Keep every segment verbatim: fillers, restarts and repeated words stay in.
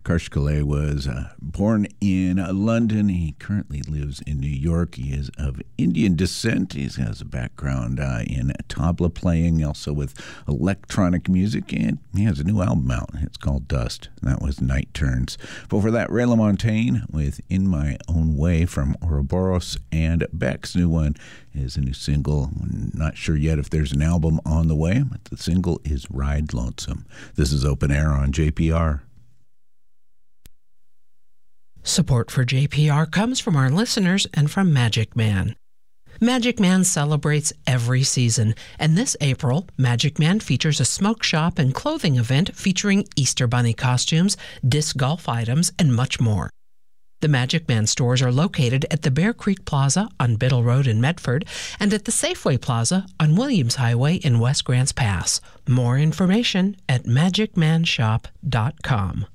Karsh Kale was uh, born in uh, London. He currently lives in New York. He is of Indian descent. He has a background uh, in tabla playing, also with electronic music, and he has a new album out. It's called Dust. That was Night Turns. Before that, Ray LaMontagne with In My Own Way from Ouroboros, and Beck's new one is a new single. I'm not sure yet if there's an album on the way, but the single is Ride Lonesome. This is Open Air on J P R. Support for J P R comes from our listeners and from Magic Man. Magic Man celebrates every season, and this April, Magic Man features a smoke shop and clothing event featuring Easter Bunny costumes, disc golf items, and much more. The Magic Man stores are located at the Bear Creek Plaza on Biddle Road in Medford and at the Safeway Plaza on Williams Highway in West Grants Pass. More information at magic man shop dot com.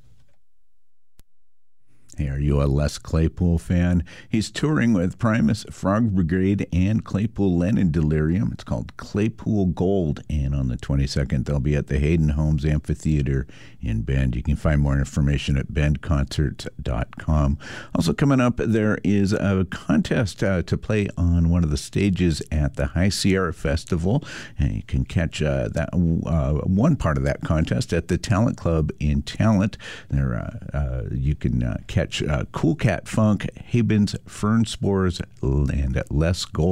Hey, are you a Les Claypool fan? He's touring with Primus, Frog Brigade, and Claypool Lennon Delirium. It's called Claypool Gold, and on the twenty-second, they'll be at the Hayden Homes Amphitheater in Bend. You can find more information at bend concerts dot com. Also coming up, there is a contest uh, to play on one of the stages at the High Sierra Festival, and you can catch uh, that uh, one part of that contest at the Talent Club in Talent. There, uh, uh, you can uh, catch Uh, Cool Cat Funk, Habens, Fern Spores, and Les Gold.